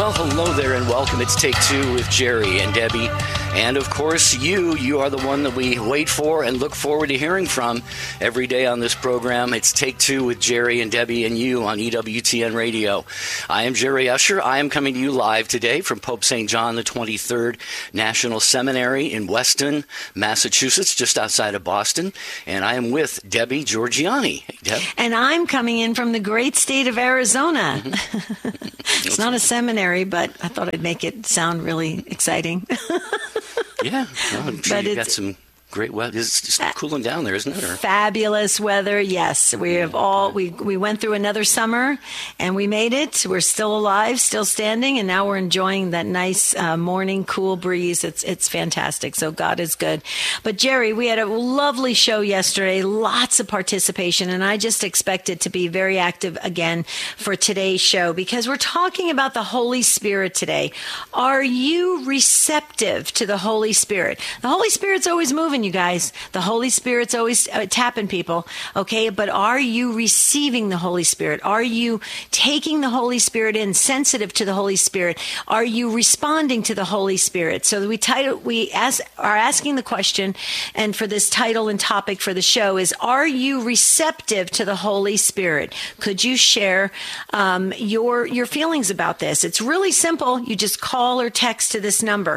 Well, hello there and welcome. It's Take Two with Jerry and Debbie. And of course, you are the one that we wait for and look forward to hearing from every day on this program. It's Take Two with Jerry and Debbie and you on EWTN Radio. I am Jerry Usher. I am coming to you live today from Pope St. John the 23rd National Seminary in Weston, Massachusetts, just outside of Boston. And I am with Debbie Georgianni. Hey, Deb. And I'm coming in from the great state of Arizona. Mm-hmm. It's not a seminary, but I thought I'd make it sound really exciting. Yeah, well, I'm sure you've got some great weather. It's just cooling down there, isn't it? Or? Fabulous weather, yes. We have we went through another summer, and we made it. We're still alive, still standing, and now we're enjoying that nice morning cool breeze. It's fantastic. So God is good. But Jerry, we had a lovely show yesterday, lots of participation, and I just expect it to be very active again for today's show because we're talking about the Holy Spirit today. Are you receptive to the Holy Spirit? The Holy Spirit's always moving, you guys. The Holy Spirit's always tapping people, okay? But are you receiving the Holy Spirit? Are you taking the Holy Spirit in, sensitive to the Holy Spirit? Are you responding to the Holy Spirit? So we are asking the question, and for this title and topic for the show is, are you receptive to the Holy Spirit? Could you share your feelings about this? It's really simple. You just call or text to this number,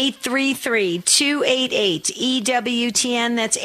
833-288-EWTN. That's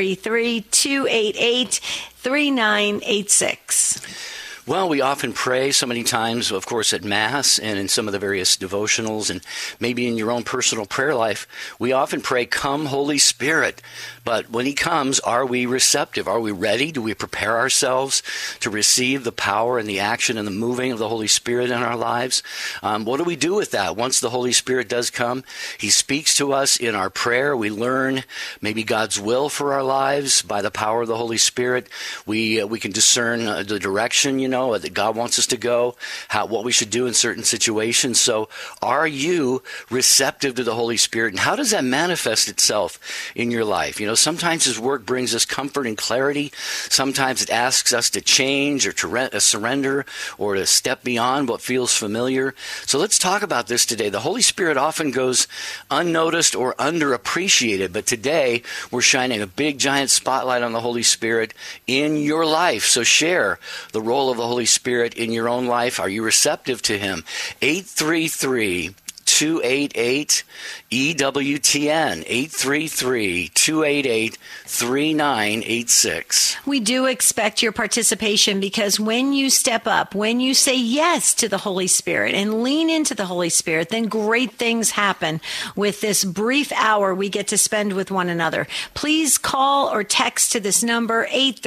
833-288-3986. Well, we often pray so many times, of course, at Mass and in some of the various devotionals and maybe in your own personal prayer life. We often pray, "Come, Holy Spirit." But when he comes, are we receptive? Are we ready? Do we prepare ourselves to receive the power and the action and the moving of the Holy Spirit in our lives? What do we do with that? Once the Holy Spirit does come, he speaks to us in our prayer. We learn maybe God's will for our lives by the power of the Holy Spirit. We can discern the direction, that God wants us to go, what we should do in certain situations. So are you receptive to the Holy Spirit? And how does that manifest itself in your life? Sometimes his work brings us comfort and clarity. Sometimes it asks us to change or to surrender or to step beyond what feels familiar. So let's talk about this today. The Holy Spirit often goes unnoticed or underappreciated, but today we're shining a big giant spotlight on the Holy Spirit in your life. So share the role of the Holy Spirit in your own life. Are you receptive to him? 833-288-EWTN, 833-288-3986. We do expect your participation because when you step up, when you say yes to the Holy Spirit and lean into the Holy Spirit, then great things happen with this brief hour we get to spend with one another. Please call or text to this number,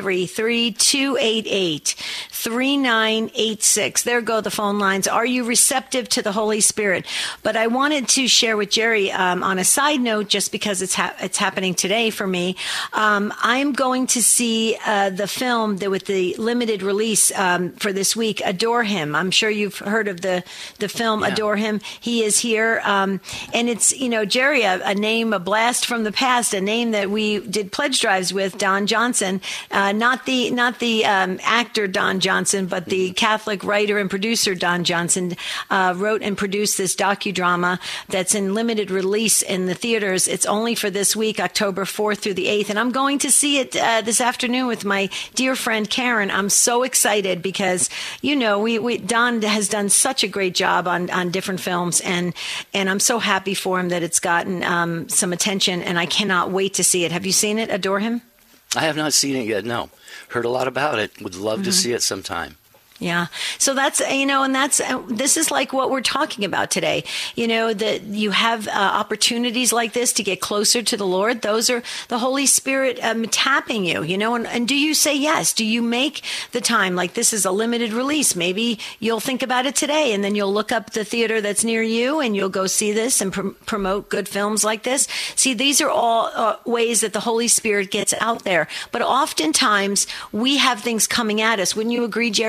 833-288-3986. There go the phone lines. Are you receptive to the Holy Spirit? But I wanted to share with Jerry on a side note, just because it's happening today for me. I'm going to see the film with the limited release for this week, Adore Him. I'm sure you've heard of the film Adore Him. He is here. And it's, Jerry, a name, a blast from the past, a name that we did pledge drives with, Don Johnson, not the actor Don Johnson, but the Catholic writer and producer Don Johnson wrote and produced this docudrama that's in limited release in the theaters. It's only for this week, October 4th through the 8th. And I'm going to see it this afternoon with my dear friend Karen. I'm so excited because, Don has done such a great job on different films. And I'm so happy for him that it's gotten some attention. And I cannot wait to see it. Have you seen it, Adore Him? I have not seen it yet, no. Heard a lot about it. Would love to see it sometime. Yeah. So that's, and this is like what we're talking about today, that you have opportunities like this to get closer to the Lord. Those are the Holy Spirit tapping you, and do you say yes? Do you make the time? Like, this is a limited release. Maybe you'll think about it today and then you'll look up the theater that's near you and you'll go see this and promote good films like this. See, these are all ways that the Holy Spirit gets out there. But oftentimes we have things coming at us. Wouldn't you agree, Jerry?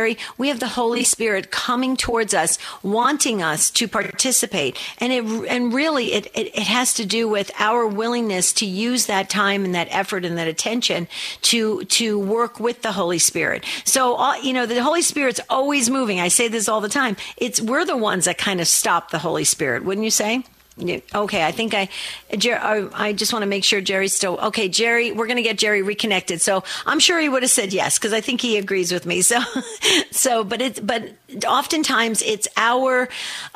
We have the Holy Spirit coming towards us, wanting us to participate. And really it has to do with our willingness to use that time and that effort and that attention to work with the Holy Spirit. So, the Holy Spirit's always moving. I say this all the time. We're the ones that kind of stop the Holy Spirit, wouldn't you say? Okay, I think I just want to make sure Jerry's still okay. Jerry, we're going to get Jerry reconnected. So I'm sure he would have said yes, because I think he agrees with me. But oftentimes it's our,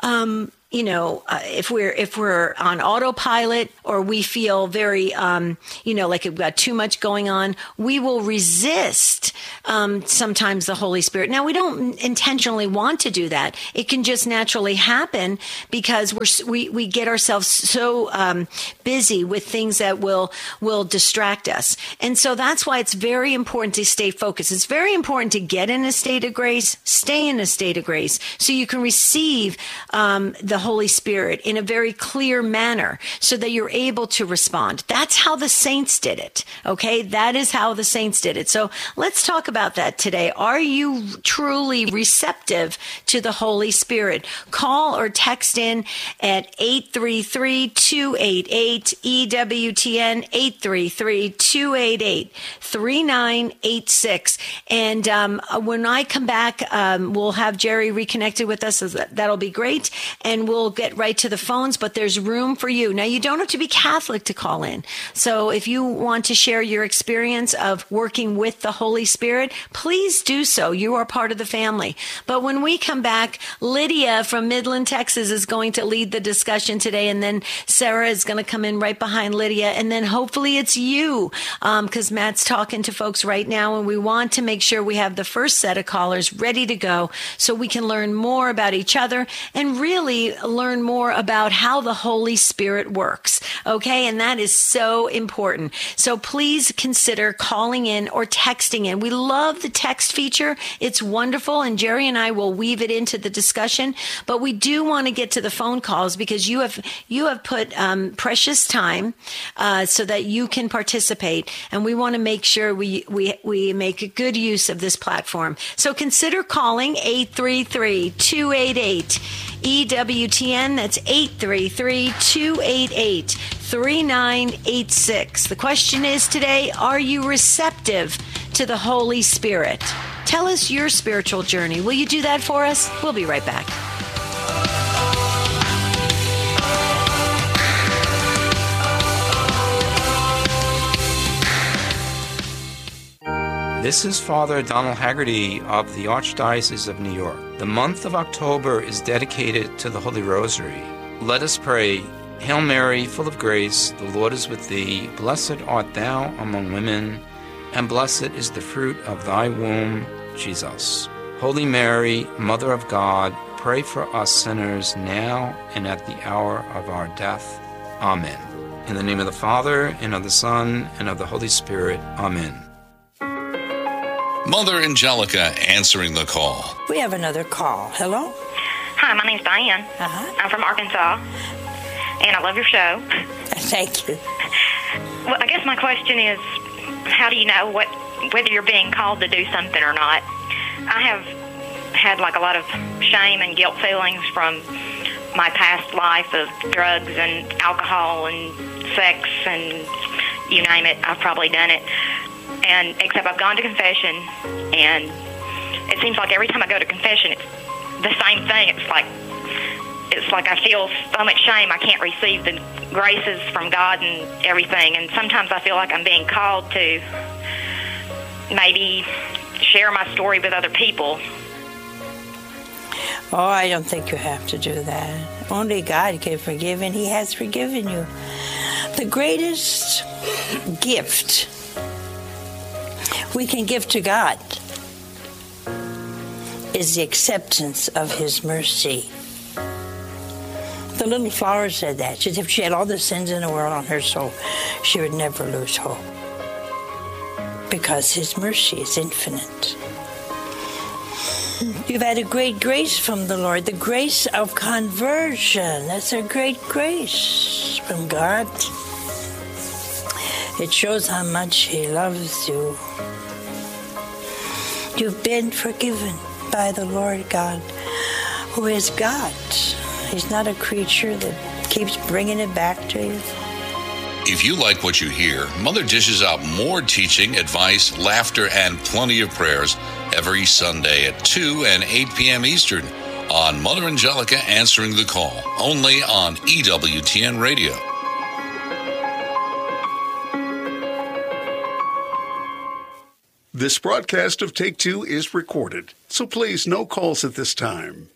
if we're on autopilot or we feel very, like we've got too much going on, we will resist sometimes the Holy Spirit. Now, we don't intentionally want to do that. It can just naturally happen because we get ourselves so busy with things that will distract us. And so that's why it's very important to stay focused. It's very important to get in a state of grace, stay in a state of grace, so you can receive the Holy Spirit in a very clear manner so that you're able to respond. That's how the saints did it. Okay. That is how the saints did it. So let's talk about that today. Are you truly receptive to the Holy Spirit? Call or text in at 833-288-EWTN, 833-288-3986. And when I come back, we'll have Jerry reconnected with us. So that'll be great. And we'll get right to the phones, but there's room for you. Now, you don't have to be Catholic to call in. So if you want to share your experience of working with the Holy Spirit, please do so. You are part of the family. But when we come back, Lydia from Midland, Texas is going to lead the discussion today. And then Sarah is going to come in right behind Lydia. And then hopefully it's you, because Matt's talking to folks right now. And we want to make sure we have the first set of callers ready to go so we can learn more about each other and really learn more about how the Holy Spirit works. Okay. And that is so important. So please consider calling in or texting in. We love the text feature. It's wonderful. And Jerry and I will weave it into the discussion, but we do want to get to the phone calls because you have put precious time so that you can participate. And we want to make sure we make a good use of this platform. So consider calling 833-288-EWTN. That's 833-288-3986. The question is today, are you receptive to the Holy Spirit? Tell us your spiritual journey. Will you do that for us? We'll be right back. This is Father Donald Haggerty of the Archdiocese of New York. The month of October is dedicated to the Holy Rosary. Let us pray. Hail Mary, full of grace, the Lord is with thee. Blessed art thou among women, and blessed is the fruit of thy womb, Jesus. Holy Mary, Mother of God, pray for us sinners now and at the hour of our death. Amen. In the name of the Father, and of the Son, and of the Holy Spirit. Amen. Mother Angelica answering the call. We have another call. Hello? Hi, my name's Diane. I'm from Arkansas, and I love your show. Thank you. Well, I guess my question is, how do you know whether you're being called to do something or not? I have had a lot of shame and guilt feelings from my past life of drugs and alcohol and sex and you name it, I've probably done it. And except I've gone to confession, and it seems like every time I go to confession, it's the same thing. It's like I feel so much shame I can't receive the graces from God and everything. And sometimes I feel like I'm being called to maybe share my story with other people. Oh, I don't think you have to do that. Only God can forgive, and He has forgiven you. The greatest gift we can give to God is the acceptance of His mercy. The little flower said that. She said if she had all the sins in the world on her soul, she would never lose hope. Because His mercy is infinite. You've had a great grace from the Lord, the grace of conversion. That's a great grace from God. It shows how much He loves you. You've been forgiven. by the Lord God, who is God. He's not a creature that keeps bringing it back to you. If you like what you hear, Mother dishes out more teaching, advice, laughter, and plenty of prayers every Sunday at 2 and 8 p.m. Eastern on Mother Angelica Answering the Call, only on EWTN Radio. This broadcast of Take Two is recorded, so please no calls at this time.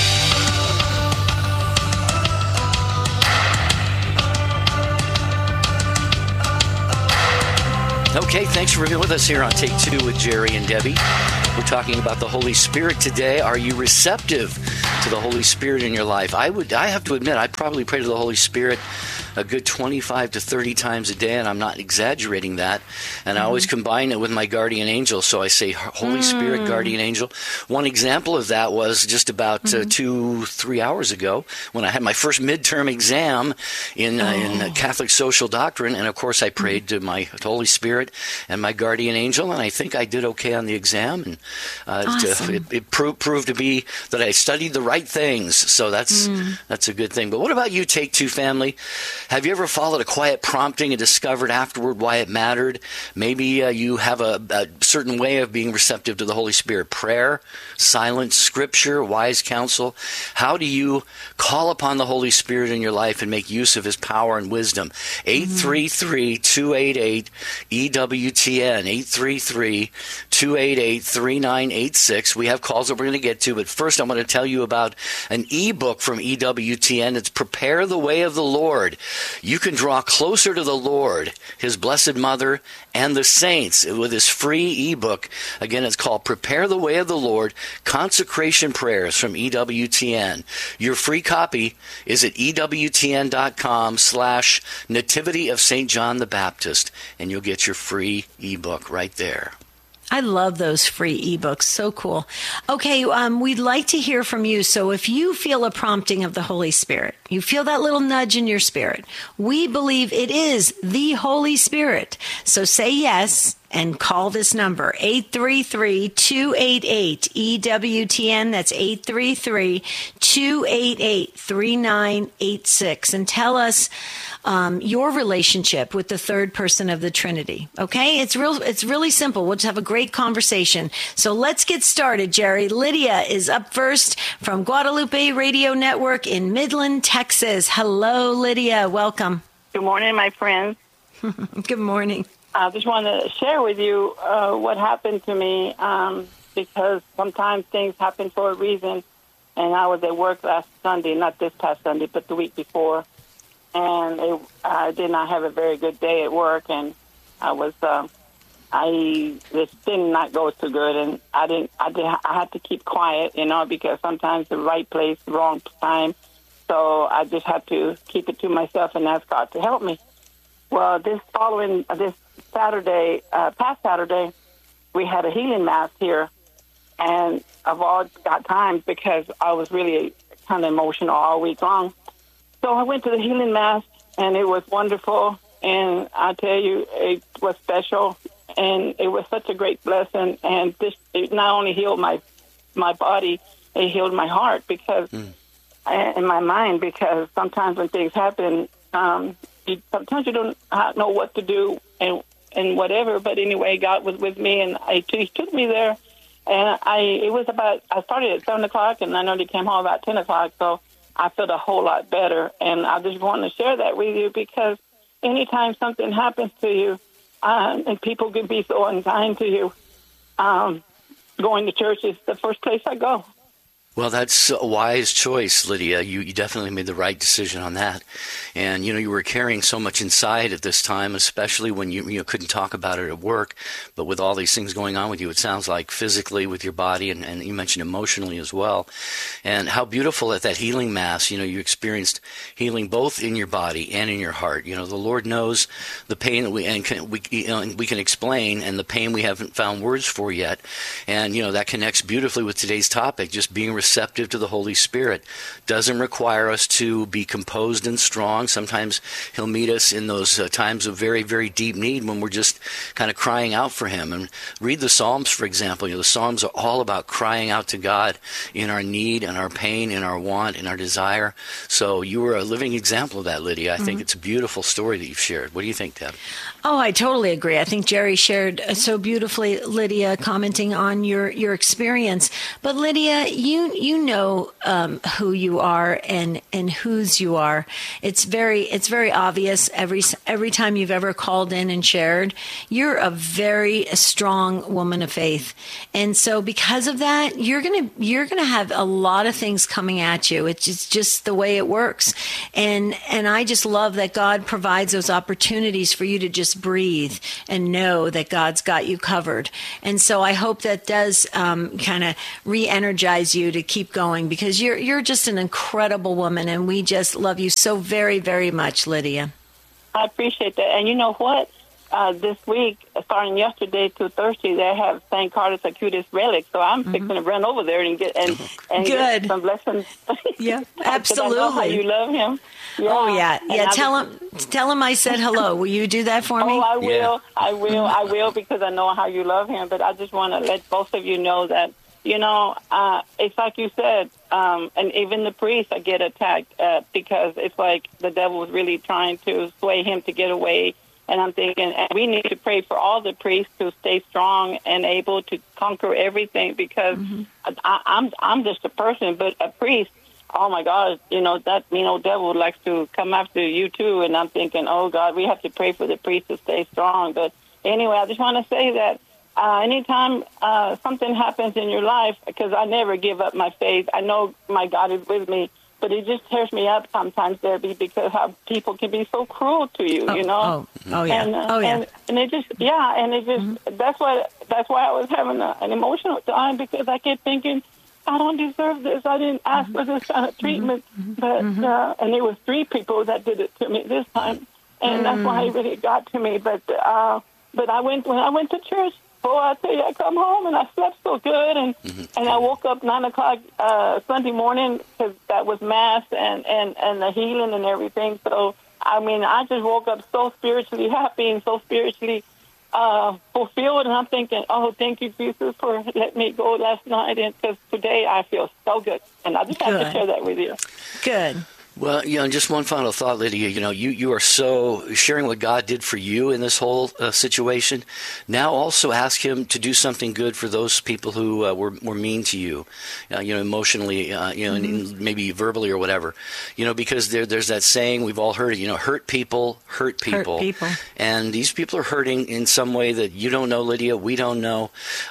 Okay, thanks for being with us here on Take Two with Jerry and Debbie. We're talking about the Holy Spirit today. Are you receptive to the Holy Spirit in your life? I have to admit, I probably pray to the Holy Spirit a good 25 to 30 times a day, and I'm not exaggerating that. And I always combine it with my guardian angel. So I say, Holy Spirit, guardian angel. One example of that was just about 2-3 hours ago when I had my first midterm exam in Catholic social doctrine. And, of course, I prayed to my Holy Spirit and my guardian angel, and I think I did okay on the exam. And Awesome. it proved to be that I studied the right things. So that's a good thing. But what about you, Take Two family? Have you ever followed a quiet prompting and discovered afterward why it mattered? Maybe you have a certain way of being receptive to the Holy Spirit. Prayer, silence, scripture, wise counsel. How do you call upon the Holy Spirit in your life and make use of his power and wisdom? 833-288-EWTN, 833-288-3986. We have calls that we're going to get to, but first I'm going to tell you about an ebook from EWTN. It's Prepare the Way of the Lord. You can draw closer to the Lord, his blessed mother, and the saints with this free ebook. Again, it's called Prepare the Way of the Lord, Consecration Prayers from EWTN. Your free copy is at EWTN.com/Nativity of St. John the Baptist, and you'll get your free ebook right there. I love those free ebooks. So cool. Okay, we'd like to hear from you. So if you feel a prompting of the Holy Spirit, you feel that little nudge in your spirit, we believe it is the Holy Spirit. So say yes and call this number, 833-288-EWTN. That's 833-288-3986. And tell us your relationship with the third person of the Trinity. Okay? It's really simple. We'll just have a great conversation. So let's get started, Jerry. Lydia is up first from Guadalupe Radio Network in Midland, Texas. Hello, Lydia. Welcome. Good morning, my friends. Good morning. I just want to share with you what happened to me because sometimes things happen for a reason. And I was at work last Sunday, not this past Sunday, but the week before. And I did not have a very good day at work, and this did not go too good, and I had to keep quiet, because sometimes the right place, the wrong time. So I just had to keep it to myself and ask God to help me. Well, this Saturday, past Saturday, we had a healing mass here, and of all times, because I was really kind of emotional all week long. So I went to the healing mass, and it was wonderful, and I tell you, it was special, and it was such a great blessing, and it not only healed my body, it healed my heart, because in my mind, because sometimes when things happen, sometimes you don't know what to do and whatever, but anyway, God was with me, and He took me there, and I started at 7 o'clock, and I know they came home about 10 o'clock, so I felt a whole lot better, and I just want to share that with you, because anytime something happens to you, and people can be so unkind to you, going to church is the first place I go. Well, that's a wise choice, Lydia. You definitely made the right decision on that. And, you were carrying so much inside at this time, especially when you couldn't talk about it at work. But with all these things going on with you, it sounds like physically with your body, and you mentioned emotionally as well. And how beautiful at that healing mass, you experienced healing both in your body and in your heart. The Lord knows the pain that we can explain, and the pain we haven't found words for yet. And, that connects beautifully with today's topic, just being receptive receptive to the Holy Spirit. Doesn't require us to be composed and strong. Sometimes he'll meet us in those times of very, very deep need when we're just kind of crying out for him. And read the Psalms, for example. The Psalms are all about crying out to God in our need and our pain and our want and our desire. So you were a living example of that, Lydia. I think it's a beautiful story that you've shared. What do you think, Deb? Oh, I totally agree. I think Jerry shared so beautifully, Lydia, commenting on your experience. But Lydia, you know who you are and whose you are. It's very obvious every time you've ever called in and shared. You're a very strong woman of faith, and so because of that, you're gonna have a lot of things coming at you. It's just the way it works, and I just love that God provides those opportunities for you to just breathe and know that God's got you covered. And so I hope that does kind of re-energize you to keep going, because you're just an incredible woman, and we just love you so very, very much, Lydia. I appreciate that. And you know what? This week, starting yesterday to Thursday, they have St. Carlos Acutis relic. So I'm fixing to run over there and get get some blessings. Yeah, absolutely. I know how you love him. Yeah. Oh yeah. Tell him I said hello. Will you do that for me? Oh, I will. Yeah. I will, because I know how you love him. But I just want to let both of you know that, it's like you said, and even the priests get attacked because it's like the devil is really trying to sway him to get away. And I'm thinking, and we need to pray for all the priests to stay strong and able to conquer everything, because I'm just a person, but a priest, oh my God, that devil likes to come after you too. And I'm thinking, oh God, we have to pray for the priests to stay strong. But anyway, I just want to say that anytime something happens in your life, because I never give up my faith, I know my God is with me. But it just tears me up sometimes, Debbie, because how people can be so cruel to you, Oh yeah. And it just, that's why I was having an emotional time, because I kept thinking, I don't deserve this. I didn't ask for this kind of treatment. But and it was 3 people that did it to me this time, and that's why it really got to me. But when I went to church. Oh, I tell you, I come home and I slept so good, and I woke up 9 o'clock Sunday morning, because that was Mass and the healing and everything. So, I mean, I just woke up so spiritually happy and so spiritually fulfilled, and I'm thinking, oh, thank you, Jesus, for letting me go last night, and because today I feel so good, and I just have to share that with you. Good. Well, just one final thought, Lydia. You are so sharing what God did for you in this whole situation. Now also ask him to do something good for those people who were mean to you, emotionally, and maybe verbally or whatever. Because there's that saying, we've all heard it, hurt people hurt people. And these people are hurting in some way that you don't know, Lydia, we don't know.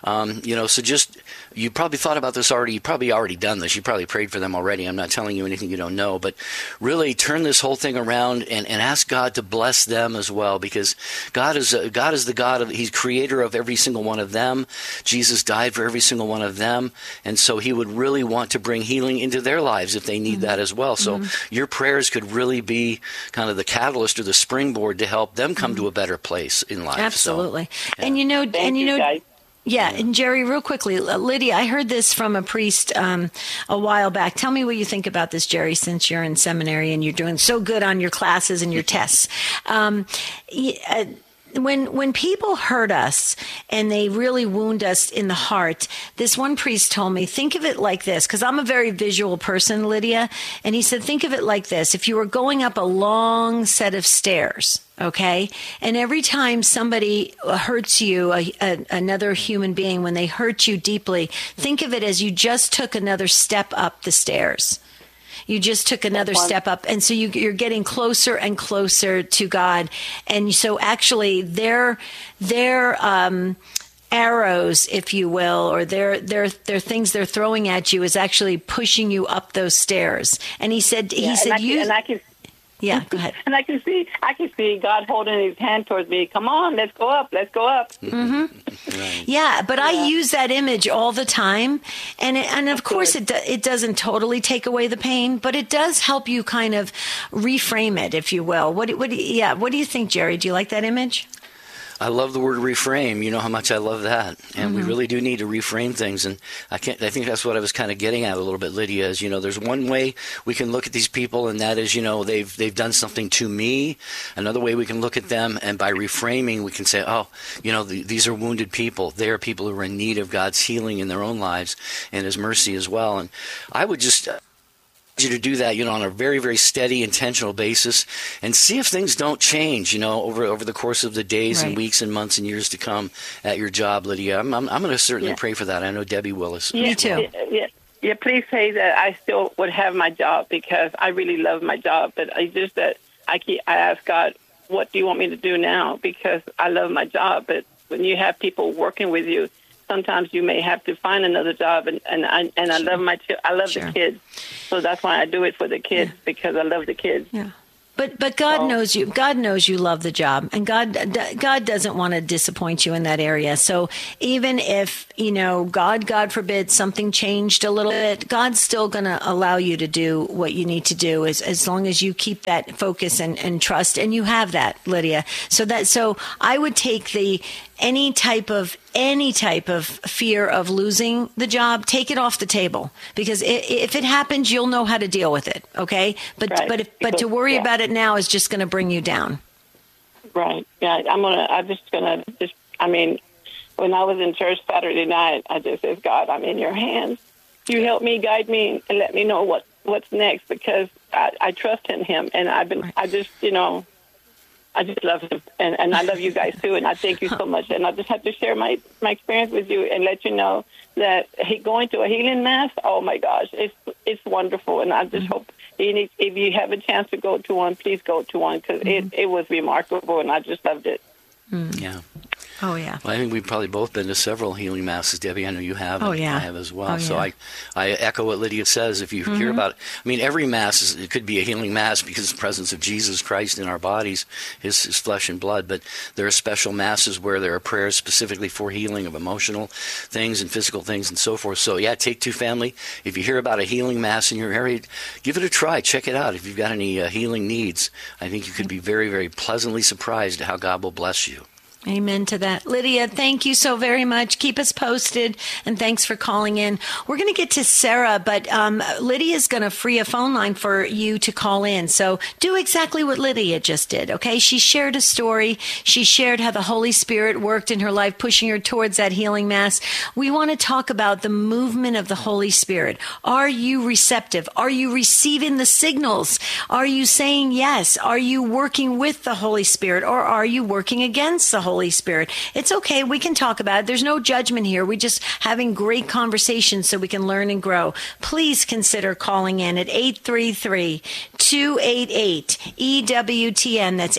So just, you probably thought about this already. You probably already done this. You probably prayed for them already. I'm not telling you anything you don't know, but really turn this whole thing around and ask God to bless them as well, because God is the God He's creator of every single one of them. Jesus died for every single one of them, and so He would really want to bring healing into their lives if they need that as well. So your prayers could really be kind of the catalyst or the springboard to help them come to a better place in life. Absolutely. So, yeah. And you know. Guys. Yeah, and Jerry, real quickly, Lydia, I heard this from a priest a while back. Tell me what you think about this, Jerry, since you're in seminary and you're doing so good on your classes and your tests. When people hurt us and they really wound us in the heart, this one priest told me, think of it like this, because I'm a very visual person, Lydia, and he said, think of it like this. If you were going up a long set of stairs, okay, and every time somebody hurts you, another human being, when they hurt you deeply, think of it as you just took another step up the stairs. You just took another step up. And so you're getting closer and closer to God. And so actually their arrows, if you will, or their things they're throwing at you is actually pushing you up those stairs. And he said, yeah, go ahead. And I can see God holding His hand towards me. Come on, let's go up. Let's go up. Right. Yeah, but I use that image all the time, and of course it doesn't totally take away the pain, but it does help you kind of reframe it, if you will. What do you think, Jerry? Do you like that image? I love the word reframe. You know how much I love that. And we really do need to reframe things. And I think that's what I was kind of getting at a little bit, Lydia, is, there's one way we can look at these people, and that is, they've done something to me. Another way we can look at them, and by reframing, we can say, these are wounded people. They are people who are in need of God's healing in their own lives and His mercy as well. And I would just you to do that, on a very, very steady, intentional basis, and see if things don't change, over the course of the days and weeks and months and years to come at your job, Lydia. I'm going to certainly pray for that. I know Debbie Willis. Me too. Yeah, please say that I still would have my job, because I really love my job. But I just that I ask God, what do you want me to do now? Because I love my job. But when you have people working with you, sometimes you may have to find another job, and I love the kids, so that's why I do it for the kids, because I love the kids. Yeah. But God knows you. God knows you love the job, and God doesn't want to disappoint you in that area. So even if, God forbid, something changed a little bit, God's still going to allow you to do what you need to do, as long as you keep that focus and trust, and you have that, Lydia. So I would take any type of fear of losing the job, take it off the table, because if it happens, you'll know how to deal with it. Okay. But to worry about it now is just going to bring you down. Right. Yeah. When I was in church Saturday night, I just said, God, I'm in your hands. You help me, guide me, and let me know what's next, because I trust in Him. And I just love Him, and I love you guys too, and I thank you so much. And I just have to share my experience with you and let you know that going to a healing mass, oh my gosh, it's wonderful. And I just hope if you have a chance to go to one, please go to one, because it was remarkable, and I just loved it. Yeah. Oh, yeah. Well, I think we've probably both been to several healing masses, Debbie. I know you have. Oh, yeah. I have as well. Oh, yeah. So I echo what Lydia says. If you hear about it, every mass, it could be a healing mass because of the presence of Jesus Christ in our bodies, his flesh and blood. But there are special masses where there are prayers specifically for healing of emotional things and physical things and so forth. So, Take Two family, if you hear about a healing mass in your area, give it a try. Check it out. If you've got any healing needs, I think you could be very, very pleasantly surprised at how God will bless you. Amen to that. Lydia, thank you so very much. Keep us posted, and thanks for calling in. We're going to get to Sarah, but Lydia's going to free a phone line for you to call in. So do exactly what Lydia just did, okay? She shared a story. She shared how the Holy Spirit worked in her life, pushing her towards that healing mass. We want to talk about the movement of the Holy Spirit. Are you receptive? Are you receiving the signals? Are you saying yes? Are you working with the Holy Spirit, or are you working against the Holy Spirit? It's okay. We can talk about it. There's no judgment here. We're just having great conversations so we can learn and grow. Please consider calling in at 833-288-EWTN. That's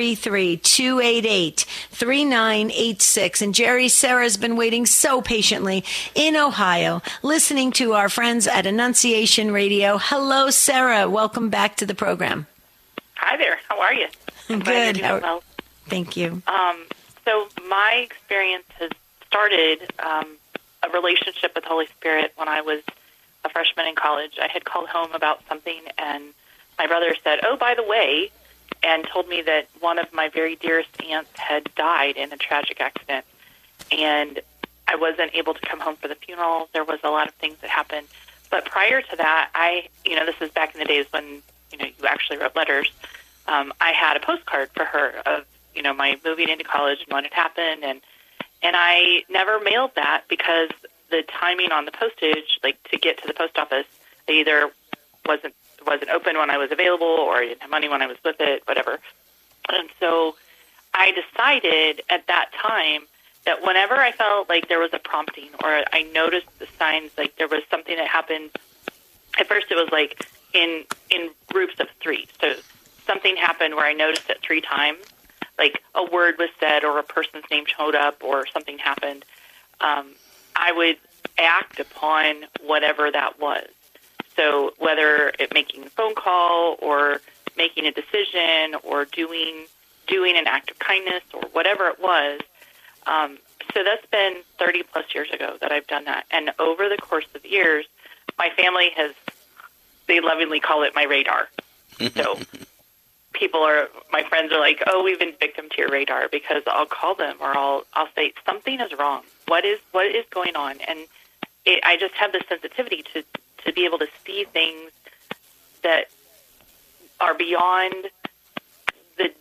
833-288-3986. And Sarah's been waiting so patiently in Ohio, listening to our friends at Annunciation Radio. Hello, Sarah. Welcome back to the program. Hi there. How are you? Good. Well. Thank you. So my experience has started a relationship with the Holy Spirit when I was a freshman in college. I had called home about something, and my brother said, oh, by the way, and told me that one of my very dearest aunts had died in a tragic accident. And I wasn't able to come home for the funeral. There was a lot of things that happened. But prior to that, this is back in the days when, you actually wrote letters. I had a postcard for her of, my moving into college and what had happened, and I never mailed that because the timing on the postage, like to get to the post office, it either wasn't open when I was available, or I didn't have money when I was with it, whatever. And so I decided at that time that whenever I felt like there was a prompting, or I noticed the signs, like there was something that happened. At first, it was like in groups of three. So something happened where I noticed it 3 times. Like a word was said, or a person's name showed up, or something happened, I would act upon whatever that was. So whether it making a phone call, or making a decision, or doing an act of kindness, or whatever it was. So that's been 30-plus years ago that I've done that. And over the course of years, my family they lovingly call it my radar. So my friends are like, oh, we've been victim to your radar, because I'll call them or I'll say something is wrong. What is going on? And I just have the sensitivity to be able to see things that are beyond the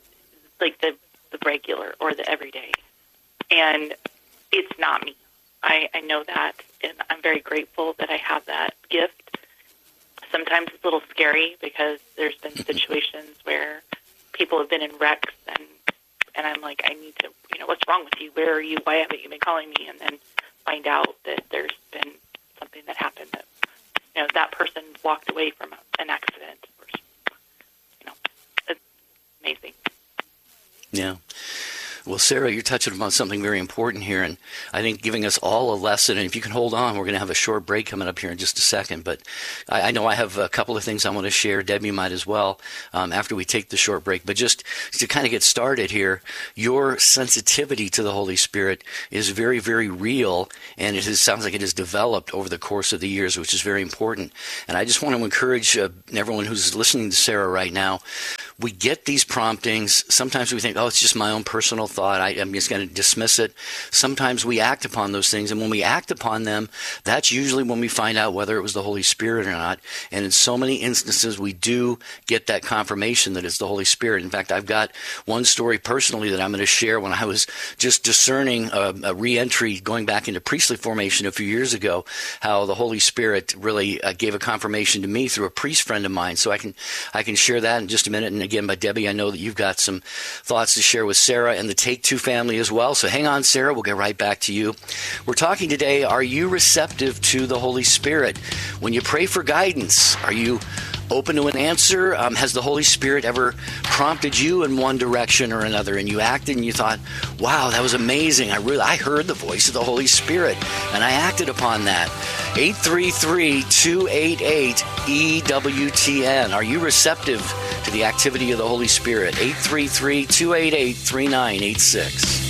regular or the everyday. And it's not me. I know that, and I'm very grateful that I have that gift. Sometimes it's a little scary because there's been situations where people have been in wrecks, and I'm like, I need to, what's wrong with you? Where are you? Why haven't you been calling me? And then find out that there's been something that happened that, that person walked away from an accident. Or, it's amazing. Yeah. Well, Sarah, you're touching upon something very important here, and I think giving us all a lesson. And if you can hold on, we're going to have a short break coming up here in just a second. But I know I have a couple of things I want to share. Debbie might as well after we take the short break. But just to kind of get started here, your sensitivity to the Holy Spirit is very, very real, and sounds like it has developed over the course of the years, which is very important. And I just want to encourage everyone who's listening to Sarah right now. We get these promptings. Sometimes we think, oh, it's just my own personal thought. I'm just going to dismiss it. Sometimes we act upon those things. And when we act upon them, that's usually when we find out whether it was the Holy Spirit or not. And in so many instances, we do get that confirmation that it's the Holy Spirit. In fact, I've got one story personally that I'm going to share when I was just discerning a re-entry going back into priestly formation a few years ago, how the Holy Spirit really gave a confirmation to me through a priest friend of mine. So I can share that in just a minute. And again, by Debbie, I know that you've got some thoughts to share with Sarah and the Take Two family as well. So hang on, Sarah. We'll get right back to you. We're talking today, are you receptive to the Holy Spirit? When you pray for guidance, are you open to an answer? Has the Holy Spirit ever prompted you in one direction or another, and you acted and you thought, wow, that was amazing. I heard the voice of the Holy Spirit, and I acted upon that. 833-288-EWTN. Are you receptive to the activity of the Holy Spirit? 833-288-3986.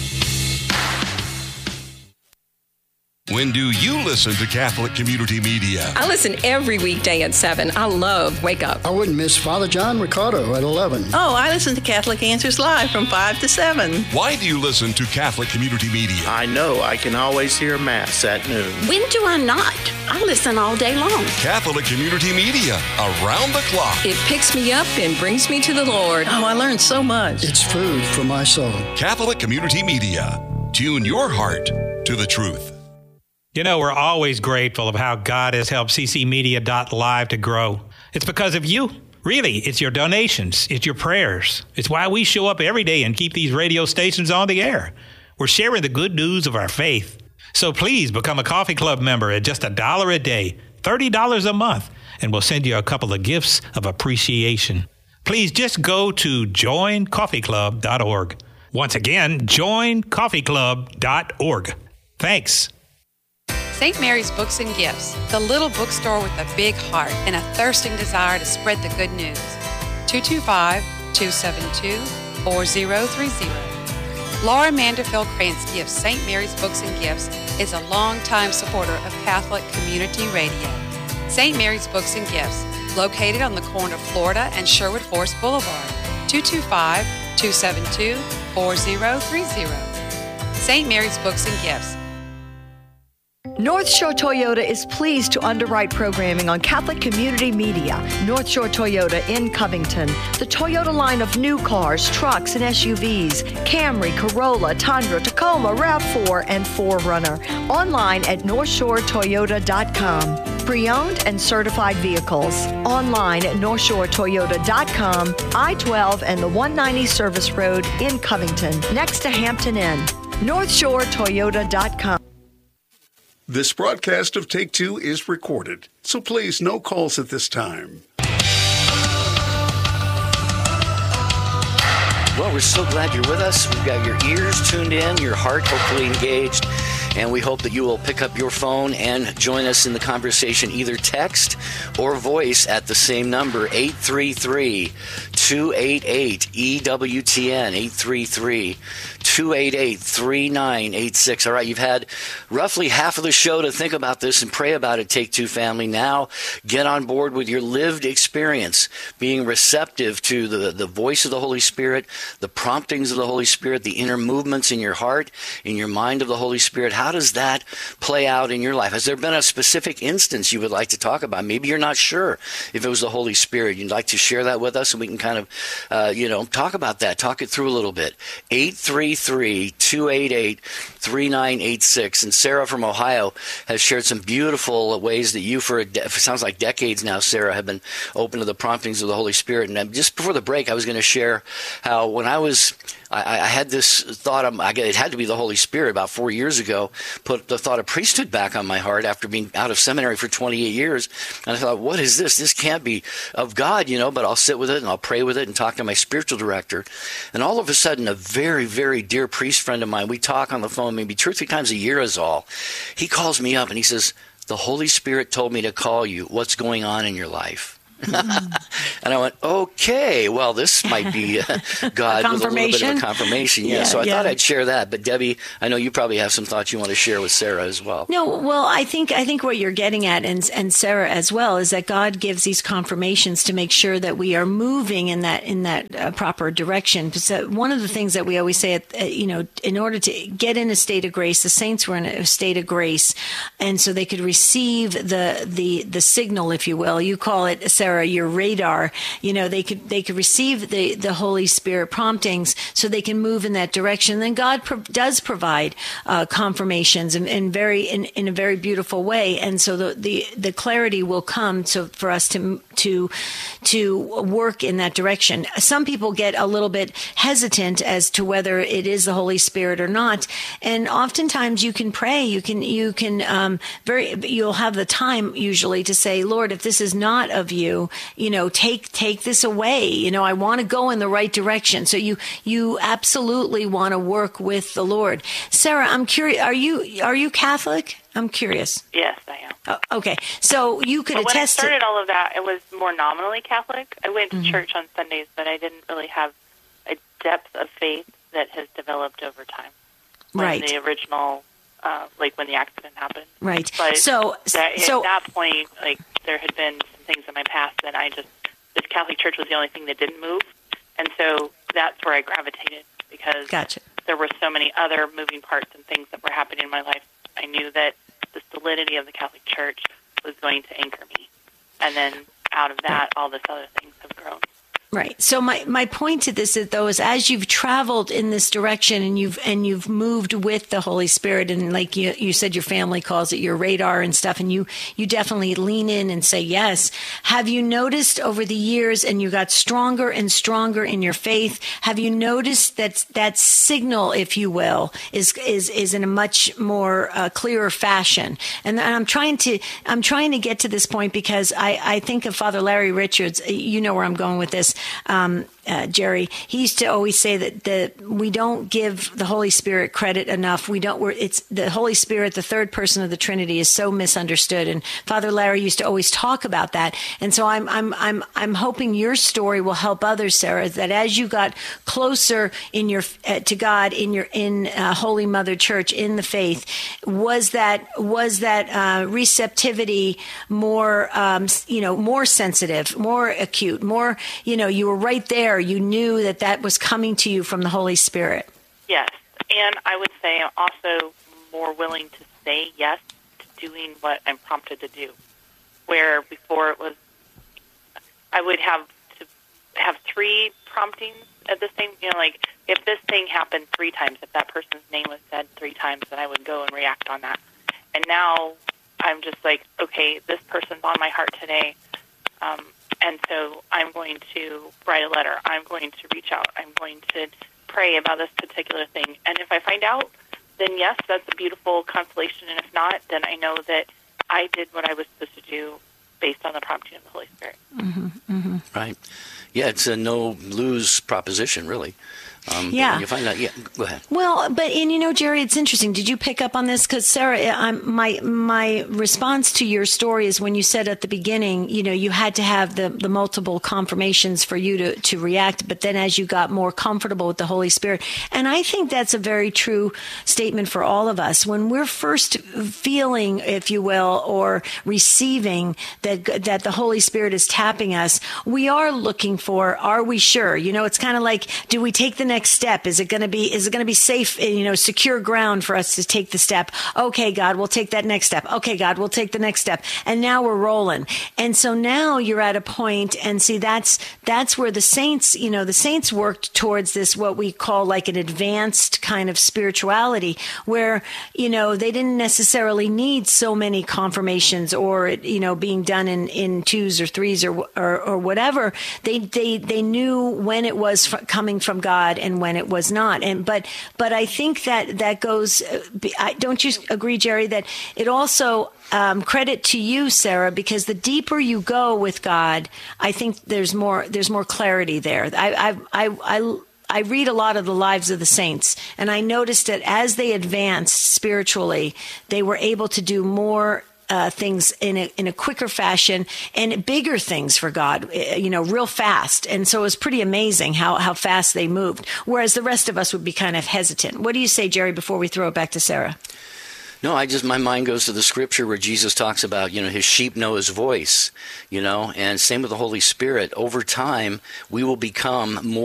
When do you listen to Catholic Community Media? I listen every weekday at 7. I love Wake Up. I wouldn't miss Father John Ricardo at 11. Oh, I listen to Catholic Answers Live from 5 to 7. Why do you listen to Catholic Community Media? I know I can always hear Mass at noon. When do I not? I listen all day long. Catholic Community Media, around the clock. It picks me up and brings me to the Lord. Oh, I learned so much. It's food for my soul. Catholic Community Media. Tune your heart to the truth. We're always grateful of how God has helped ccmedia.live to grow. It's because of you. Really, it's your donations. It's your prayers. It's why we show up every day and keep these radio stations on the air. We're sharing the good news of our faith. So please become a Coffee Club member at just $1 a day, $30 a month, and we'll send you a couple of gifts of appreciation. Please just go to joincoffeeclub.org. Once again, joincoffeeclub.org. Thanks. St. Mary's Books and Gifts, the little bookstore with a big heart and a thirsting desire to spread the good news. 225-272-4030. Laura Manderfield Krantz Gifts St. Mary's Books and Gifts is a longtime supporter of Catholic Community Radio. St. Mary's Books and Gifts, located on the corner of Florida and Sherwood Forest Boulevard. 225-272-4030. St. Mary's Books and Gifts. North Shore Toyota is pleased to underwrite programming on Catholic Community Media. North Shore Toyota in Covington. The Toyota line of new cars, trucks, and SUVs. Camry, Corolla, Tundra, Tacoma, RAV4, and 4Runner. Online at NorthShoreToyota.com. Pre-owned and certified vehicles. Online at NorthShoreToyota.com. I-12 and the 190 Service Road in Covington, next to Hampton Inn. NorthShoreToyota.com. This broadcast of Take Two is recorded, so please no calls at this time. Well, we're so glad you're with us. We've got your ears tuned in, your heart hopefully engaged. And we hope that you will pick up your phone and join us in the conversation, either text or voice at the same number, 833-288-EWTN, 833-288-3986. All right, you've had roughly half of the show to think about this and pray about it, Take Two family. Now get on board with your lived experience, being receptive to the voice of the Holy Spirit, the promptings of the Holy Spirit, the inner movements in your heart, in your mind of the Holy Spirit. How does that play out in your life? Has there been a specific instance you would like to talk about? Maybe you're not sure if it was the Holy Spirit. You'd like to share that with us, and we can kind of, talk about that, talk it through a little bit. 833-288-3986. And Sarah from Ohio has shared some beautiful ways that you, for sounds like decades now, Sarah, have been open to the promptings of the Holy Spirit. And just before the break, I was going to share how when I had this thought, it had to be the Holy Spirit about 4 years ago, put the thought of priesthood back on my heart after being out of seminary for 28 years. And I thought, what is this? This can't be of God, but I'll sit with it and I'll pray with it and talk to my spiritual director. And all of a sudden, a very, very dear priest friend of mine, we talk on the phone maybe 2 or 3 times a year is all. He calls me up and he says, the Holy Spirit told me to call you. What's going on in your life? And I went, okay, well, this might be God with a little bit of a confirmation. Yeah, so I thought I'd share that. But Debbie, I know you probably have some thoughts you want to share with Sarah as well. No, well, I think what you're getting at, and Sarah as well, is that God gives these confirmations to make sure that we are moving in that proper direction. So one of the things that we always say, in order to get in a state of grace, the saints were in a state of grace, and so they could receive the signal, if you will. You call it, Sarah, your radar. They could receive the Holy Spirit promptings so they can move in that direction. Then God does provide confirmations in a very beautiful way, and so the clarity will come. So for us to work in that direction. Some people get a little bit hesitant as to whether it is the Holy Spirit or not, and oftentimes you can pray. You'll have the time usually to say, Lord, if this is not of you, take this away. I want to go in the right direction. So you absolutely want to work with the Lord. Sarah, I'm curious. Are you Catholic? I'm curious. Yes, I am. Oh, okay. So you could attest. When I started all of that, it was more nominally Catholic. I went to church on Sundays, but I didn't really have a depth of faith that has developed over time. Right. The original, when the accident happened. Right. But at that point, there had been some things in my past that the Catholic Church was the only thing that didn't move. And so that's where I gravitated, because there were so many other moving parts and things that were happening in my life. I knew that the solidity of the Catholic Church was going to anchor me. And then out of that, all this other things have grown. Right. So my point to this is, though, is as you've traveled in this direction and you've moved with the Holy Spirit, and like you said, your family calls it your radar and stuff, and you definitely lean in and say yes. Have you noticed over the years, and you got stronger and stronger in your faith, have you noticed that signal, if you will, is in a much more clearer fashion? And I'm trying to get to this point because I think of Father Larry Richards. You know where I'm going with this. Jerry, he used to always say that we don't give the Holy Spirit credit enough. It's the Holy Spirit, the third person of the Trinity, is so misunderstood. And Father Larry used to always talk about that. And so I'm hoping your story will help others, Sarah, that as you got closer to God in Holy Mother Church, in the faith, was that receptivity more more sensitive, more acute, more you were right there. You knew that was coming to you from the Holy Spirit. Yes. And I would say I'm also more willing to say yes to doing what I'm prompted to do. Where before it was, I would have to have 3 promptings at the same, if this thing happened 3 times, if that person's name was said 3 times, then I would go and react on that. And now I'm just like, okay, this person's on my heart today. And so I'm going to write a letter. I'm going to reach out. I'm going to pray about this particular thing. And if I find out, then yes, that's a beautiful consolation. And if not, then I know that I did what I was supposed to do based on the prompting of the Holy Spirit. Right. Yeah, it's a no-lose proposition, really. Yeah. When you find out, go ahead. Well, but, and Jerry, it's interesting. Did you pick up on this? Because, Sarah, my response to your story is when you said at the beginning, you had to have the multiple confirmations for you to react, but then as you got more comfortable with the Holy Spirit. And I think that's a very true statement for all of us. When we're first feeling, if you will, or receiving that the Holy Spirit is tapping us, we are looking for, are we sure? It's kind of like, do we take the next step? Is it going to be safe, secure ground for us to take the step? Okay, God, we'll take that next step. Okay, God, we'll take the next step. And now we're rolling. And so now you're at a point, and see, that's where the saints worked towards this, what we call like an advanced kind of spirituality, where, they didn't necessarily need so many confirmations or, being done in twos or threes or whatever. They knew when it was coming from God and when it was not. But I think that goes, don't you agree, Jerry, that it also, credit to you, Sarah, because the deeper you go with God, I think there's more clarity there. I read a lot of the lives of the saints, and I noticed that as they advanced spiritually, they were able to do more things in a quicker fashion and bigger things for God, real fast. And so it was pretty amazing how fast they moved, whereas the rest of us would be kind of hesitant. What do you say, Jerry, before we throw it back to Sarah? No, my mind goes to the scripture where Jesus talks about, his sheep know his voice, and same with the Holy Spirit. Over time, we will become more